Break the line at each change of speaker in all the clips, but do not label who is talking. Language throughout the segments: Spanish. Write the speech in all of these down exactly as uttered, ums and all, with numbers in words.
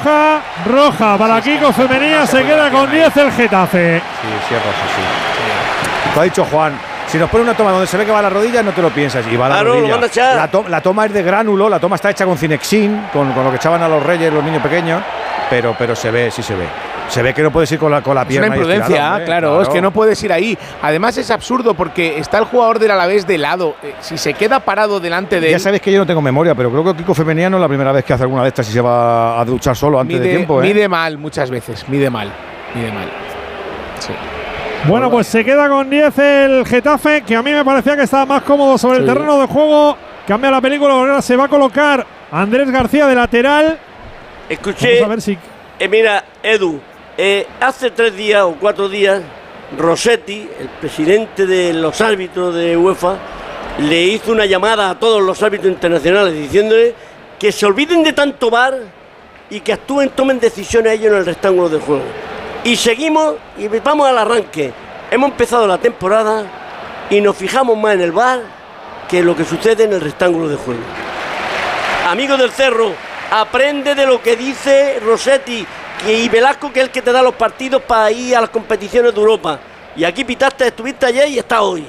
roja, roja para Kiko Femenía, se queda con diez el Getafe.
Sí, sí es roja, sí. Lo ha dicho Juan. Si nos pone una toma donde se ve que va a la rodilla, no te lo piensas. Y va a la
claro,
rodilla.
lo van a echar.
La, to la toma es de gránulo, la toma está hecha con Cinexin, con, con lo que echaban a los reyes, los niños pequeños. Pero, pero se ve, sí se ve. Se ve que no puedes ir con la, con la pierna.
Es una imprudencia,
estirada,
claro, claro, es que no puedes ir ahí. Además es absurdo porque está el jugador del Alavés de lado. Eh, si se queda parado delante de
Ya
él…
sabéis que yo no tengo memoria, pero creo que Kiko Femenía no es la primera vez que hace alguna de estas y se va a duchar solo antes
mide,
de tiempo. ¿eh?
Mide mal muchas veces, mide mal, mide mal. Sí.
Bueno, pues se queda con diez el Getafe, que a mí me parecía que estaba más cómodo sobre sí. el terreno de juego. Cambia la película, ahora se va a colocar Andrés García de lateral.
Escuché,
Vamos a ver si…
eh, mira, Edu, eh, hace tres días o cuatro días, Rossetti, el presidente de los árbitros de UEFA, le hizo una llamada a todos los árbitros internacionales diciéndole que se olviden de tanto V A R y que actúen, tomen decisiones ellos en el rectángulo de juego. Y seguimos y vamos al arranque. Hemos empezado la temporada y nos fijamos más en el V A R que en lo que sucede en el rectángulo de juego. Amigos del Cerro, aprende de lo que dice Rossetti y Velasco, que es el que te da los partidos para ir a las competiciones de Europa. Y aquí pitaste, estuviste ayer y estás hoy.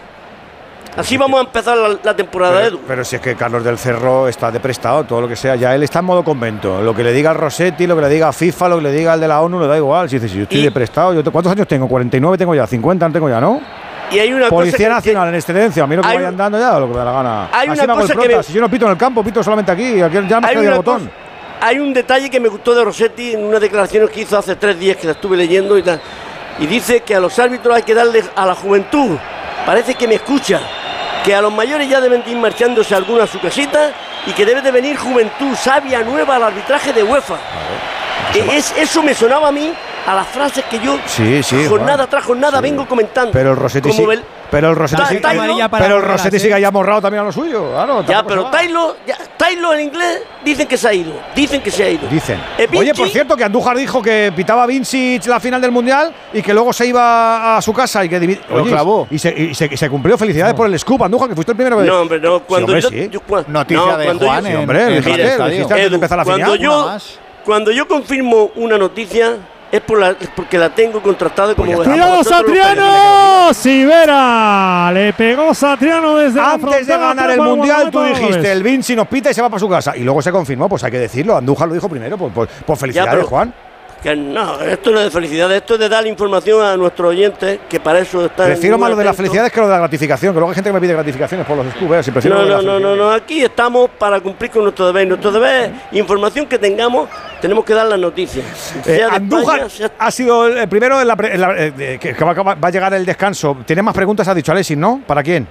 Así vamos a empezar la, la temporada,
pero,
Edu.
Pero si es que Carlos del Cerro está de prestado, todo lo que sea, ya él está en modo convento. Lo que le diga al Rossetti, lo que le diga a FIFA, lo que le diga al de la ONU, le da igual. Si dice, si yo estoy y, de prestado, yo te, ¿cuántos años tengo? cuarenta y nueve tengo ya, cincuenta no tengo ya, ¿no?
Y hay una
Policía
cosa
Nacional que, en excedencia, a mí lo que vayan dando ya, lo que me da la gana.
Hay
Así
una
me
cosa
hago el
que
prota.
me,
Si yo no pito en el campo, pito solamente aquí, aquí ya me queda el botón.
Cosa, hay un detalle que me gustó de Rossetti en unas declaraciones que hizo hace tres días, que la estuve leyendo y tal. Y dice que a los árbitros hay que darle a la juventud. Parece que me escucha. Que a los mayores ya deben de ir marchándose alguna a su casita y que debe de venir juventud sabia nueva al arbitraje de UEFA. Claro. Es, eso me sonaba a mí a las frases que yo
sí, sí,
jornada
Juan.
tras jornada
sí.
vengo comentando.
Pero el Rossetti sí,
el,
pero el Rossetti sí, pero el Rossetti sí que haya morrado también a lo suyo. Claro,
ya, pero Taylor, ya, Taylor en inglés dicen que se ha ido. Dicen que se ha ido.
Dicen.
Eh,
Oye, por cierto, que Andújar dijo que pitaba Vincic la final del Mundial y que luego se iba a su casa y que Oye,
lo clavó.
Y se, y, se, y se cumplió. Felicidades no. por el scoop, Andújar, que fuiste el primero.
No, hombre, no. Cuando
sí, hombre,
yo,
sí.
yo cuando,
Noticia
no,
de
cuando
Juan,
yo,
en,
hombre,
en,
dijiste,
en
lo dijiste antes de empezar la
cuando
final.
Yo, cuando yo confirmo una noticia es, por la, es porque la tengo contrastada como…
¡Cuidado, Satriano! Sivera le pegó Satriano desde
antes
la
de ganar el Mundial tú dijiste, el Vinci nos pita y se va para su casa. Y luego se confirmó, pues hay que decirlo. Andújar lo dijo primero, pues, pues, pues felicidades, ya, pero, Juan.
Que no, esto no es de felicidades, esto es de dar información a nuestros oyentes, que para eso están…
Prefiero más lo de las felicidades que lo de la gratificación, que luego hay gente que me pide gratificaciones por los scoops. Si
no, no, no, no, no, aquí estamos para cumplir con nuestro deber. Nuestro deber es información que tengamos, tenemos que dar las noticias.
Eh, Andújar España, sea… ha sido el primero en la, en la, eh, que, que va, va a llegar el descanso. ¿Tiene más preguntas? Ha dicho Alexis, ¿no? ¿Para quién?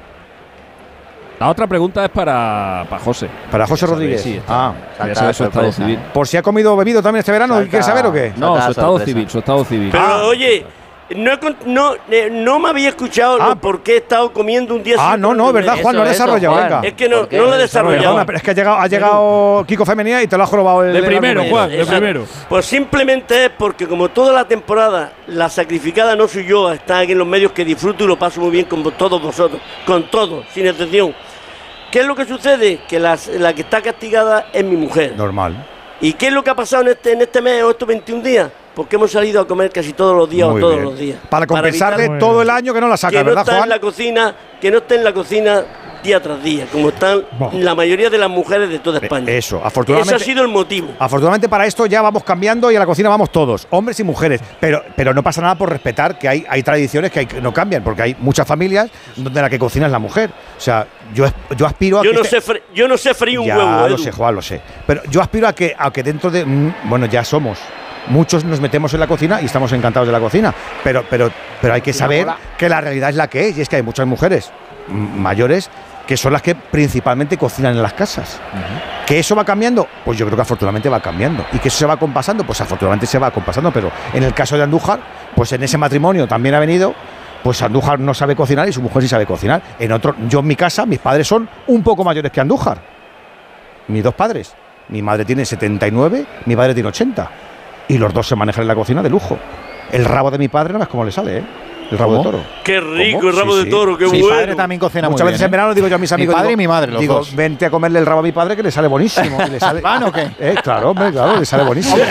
La otra pregunta es para, para José.
Para José Rodríguez.
Sí, está, ah, quería saber su estado civil.
¿Por si ha comido o bebido también este verano? Salta, ¿quieres saber o qué?
No, su estado sorpresa. civil, su estado civil.
Pero
ah,
oye, no, no, no me había escuchado ah, por qué he estado comiendo un día.
Ah, no, no, verdad, Juan, no lo he desarrollado, venga.
Es que no, no lo he desarrollado.
Perdona, es que ha llegado, ha llegado Kiko Femenía y te lo ha jorobado el…
De primero, Juan, de primero.
Pues simplemente es porque como toda la temporada la sacrificada no soy yo, está aquí en los medios que disfruto y lo paso muy bien con todos vosotros, con todos, sin excepción. ¿Qué es lo que sucede? Que la, la que está castigada es mi mujer.
Normal.
¿Y qué es lo que ha pasado en este, en este mes o estos veintiún días? Porque hemos salido a comer casi todos los días
Muy
o todos
bien.
los días.
Para compensarle
para
todo el año que no la saca,
que
¿verdad,
no está
Juan?
En la cocina, que no esté en la cocina día tras día, como están oh. la mayoría de las mujeres de toda España.
Eso, afortunadamente.
Ese ha sido el motivo.
Afortunadamente para esto ya vamos cambiando y a la cocina vamos todos, hombres y mujeres. Pero, pero no pasa nada por respetar que hay, hay tradiciones que, hay, que no cambian, porque hay muchas familias donde la que cocina es la mujer. O sea, yo, yo aspiro a
yo
que…
No
este,
sé fre, yo no sé freír un
ya,
huevo,
Ya,
Edu.
lo sé, Juan, lo sé. Pero yo aspiro a que, a que dentro de… Mmm, bueno, ya somos… Muchos nos metemos en la cocina y estamos encantados de la cocina, pero, pero, pero hay que saber que la realidad es la que es, y es que hay muchas mujeres mayores que son las que principalmente cocinan en las casas. Uh-huh. ¿Que eso va cambiando? Pues yo creo que afortunadamente va cambiando. ¿Y que eso se va compasando? Pues afortunadamente se va compasando, pero en el caso de Andújar, pues en ese matrimonio también ha venido… Pues Andújar no sabe cocinar y su mujer sí sabe cocinar. En otro, yo en mi casa, mis padres son un poco mayores que Andújar. Mis dos padres. Mi madre tiene setenta y nueve, mi padre tiene ochenta. Y los dos se manejan en la cocina de lujo. El rabo de mi padre no es como le sale, ¿eh? El rabo
¿Cómo?
de toro.
Qué rico
¿Cómo?
el rabo
sí,
de toro, qué
sí.
bueno.
Mi padre también cocina
Muchas
muy
veces
bien,
en verano digo yo a mis amigos…
Mi padre
digo,
y mi madre, los
digo,
dos.
vente a comerle el rabo a mi padre que le sale buenísimo. Y le sale,
¿Van o qué?
Eh, claro, hombre, claro, le sale buenísimo.